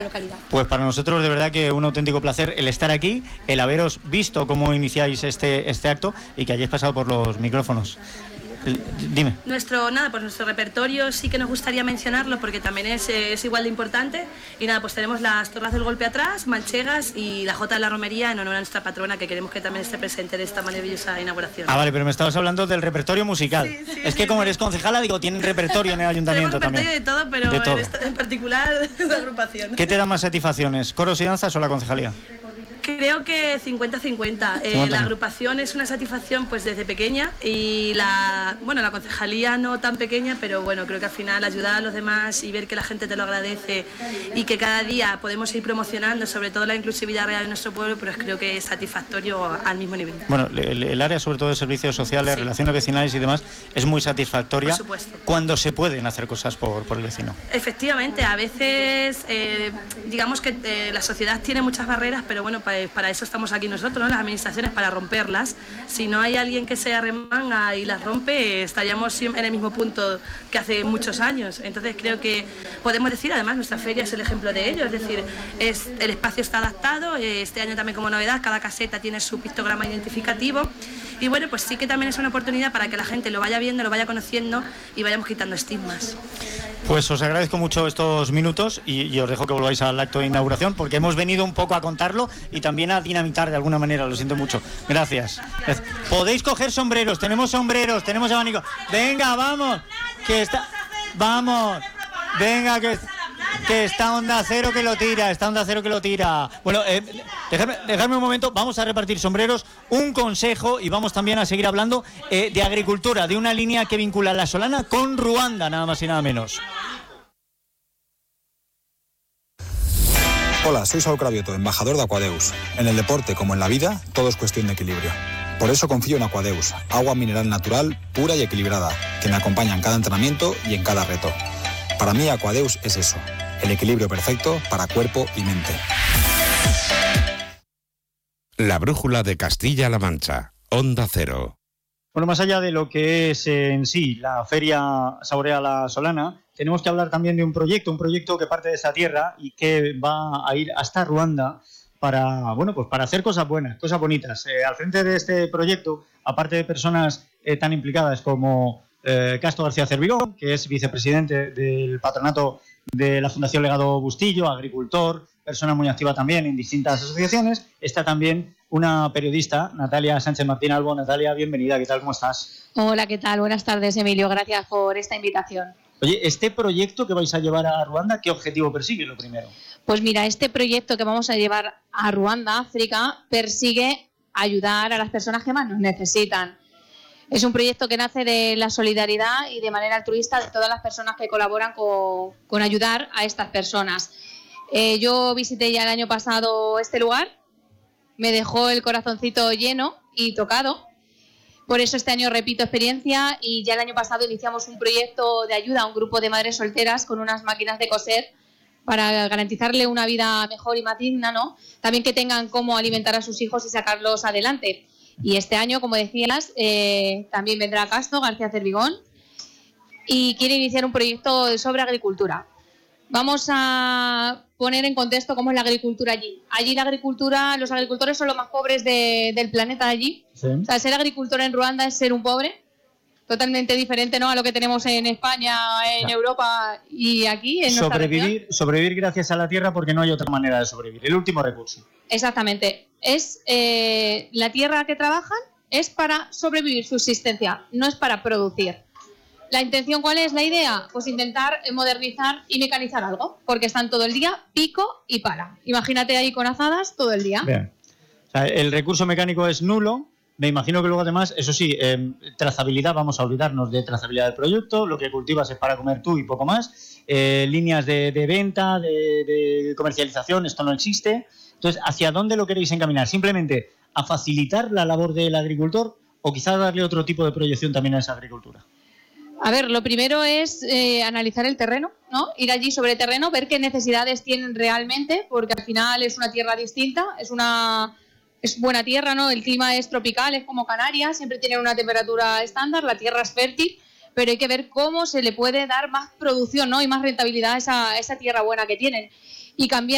localidad. Pues para nosotros de verdad que un auténtico placer el estar aquí, el haberos visto cómo iniciáis este acto y que hayáis pasado por los micrófonos. Dime. Nuestro repertorio sí que nos gustaría mencionarlo porque también es igual de importante. Y nada, pues tenemos las Torras del Golpe atrás, manchegas y la Jota de la Romería en honor a nuestra patrona, que queremos que también esté presente en esta maravillosa inauguración. Ah, vale, pero me estabas hablando del repertorio musical. Sí, es que como eres concejala, digo, tienen repertorio en el ayuntamiento también. Tenemos repertorio de todo, pero en particular la agrupación. ¿Qué te da más satisfacciones, coros y danzas o la concejalía? Creo que 50-50. La agrupación es una satisfacción pues desde pequeña y la concejalía no tan pequeña, pero bueno, creo que al final ayudar a los demás y ver que la gente te lo agradece y que cada día podemos ir promocionando sobre todo la inclusividad real en nuestro pueblo, pues creo que es satisfactorio al mismo nivel. Bueno, el área sobre todo de servicios sociales, sí, relaciones vecinales y demás es muy satisfactoria. Por supuesto. Cuando se pueden hacer cosas por el vecino. Efectivamente, a veces digamos que la sociedad tiene muchas barreras, pero bueno, para eso estamos aquí nosotros, ¿no? Las administraciones, para romperlas. Si no hay alguien que se arremanga y las rompe, estaríamos en el mismo punto que hace muchos años. Entonces creo que podemos decir, además nuestra feria es el ejemplo de ello, es decir, el espacio está adaptado, este año también como novedad, cada caseta tiene su pictograma identificativo y bueno, pues sí que también es una oportunidad para que la gente lo vaya viendo, lo vaya conociendo y vayamos quitando estigmas. Pues os agradezco mucho estos minutos y os dejo que volváis al acto de inauguración porque hemos venido un poco a contarlo y también a dinamitar de alguna manera, lo siento mucho. Gracias. Podéis coger sombreros, tenemos abanicos. Venga, vamos, que está... Vamos, venga, que está Onda Cero que lo tira, Bueno, dejadme un momento, vamos a repartir sombreros, un consejo y vamos también a seguir hablando de agricultura, de una línea que vincula La Solana con Ruanda, nada más y nada menos. Hola, soy Saúl Cravioto, embajador de Aquadeus. En el deporte, como en la vida, todo es cuestión de equilibrio. Por eso confío en Aquadeus, agua mineral natural, pura y equilibrada, que me acompaña en cada entrenamiento y en cada reto. Para mí, Aquadeus es eso, el equilibrio perfecto para cuerpo y mente. La brújula de Castilla-La Mancha, Onda Cero. Bueno, más allá de lo que es en sí la Feria Saborea La Solana, tenemos que hablar también de un proyecto que parte de esta tierra y que va a ir hasta Ruanda para hacer cosas buenas, cosas bonitas. Al frente de este proyecto, aparte de personas tan implicadas como Castro García Cervigón, que es vicepresidente del patronato de la Fundación Legado Bustillo, agricultor, persona muy activa también en distintas asociaciones, está también una periodista, Natalia Sánchez Martín Albo. Natalia, bienvenida, ¿qué tal? ¿Cómo estás? Hola, ¿qué tal? Buenas tardes, Emilio, gracias por esta invitación. Oye, este proyecto que vais a llevar a Ruanda, ¿qué objetivo persigue, lo primero? Pues mira, este proyecto que vamos a llevar a Ruanda, África, persigue ayudar a las personas que más nos necesitan. Es un proyecto que nace de la solidaridad y de manera altruista de todas las personas que colaboran con ayudar a estas personas. Yo visité ya el año pasado este lugar, me dejó el corazoncito lleno y tocado. Por eso este año repito experiencia y ya el año pasado iniciamos un proyecto de ayuda a un grupo de madres solteras con unas máquinas de coser para garantizarle una vida mejor y más digna, ¿no? También que tengan cómo alimentar a sus hijos y sacarlos adelante. Y este año, como decías, también vendrá Castro García Cervigón y quiere iniciar un proyecto sobre agricultura. Vamos a poner en contexto cómo es la agricultura allí. Allí la agricultura, los agricultores son los más pobres del planeta allí. Sí. O sea, ser agricultor en Ruanda es ser un pobre, totalmente diferente, ¿no?, a lo que tenemos en España, en Europa y aquí en nuestra región. Sobrevivir gracias a la tierra porque no hay otra manera de sobrevivir. El último recurso. Exactamente. Es la tierra que trabajan es para sobrevivir, subsistencia, no es para producir. ¿La intención cuál es? ¿La idea? Pues intentar modernizar y mecanizar algo, porque están todo el día pico y pala. Imagínate ahí con azadas todo el día. Bien. O sea, el recurso mecánico es nulo. Me imagino que luego además, eso sí, trazabilidad, vamos a olvidarnos de trazabilidad del producto, lo que cultivas es para comer tú y poco más. Líneas de venta, de comercialización, esto no existe. Entonces, ¿hacia dónde lo queréis encaminar? ¿Simplemente a facilitar la labor del agricultor o quizás darle otro tipo de proyección también a esa agricultura? A ver, lo primero es analizar el terreno, ¿no? Ir allí sobre el terreno, ver qué necesidades tienen realmente, porque al final es una tierra distinta, es buena tierra, ¿no? El clima es tropical, es como Canarias, siempre tienen una temperatura estándar, la tierra es fértil, pero hay que ver cómo se le puede dar más producción, ¿no?, y más rentabilidad a esa tierra buena que tienen. Y cambiar